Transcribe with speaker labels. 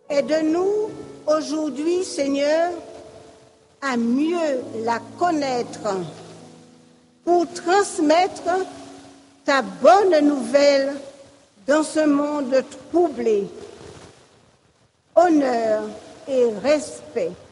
Speaker 1: Aide-nous aujourd'hui, Seigneur, à mieux la connaître pour transmettre ta bonne nouvelle dans ce monde troublé. Honneur et respect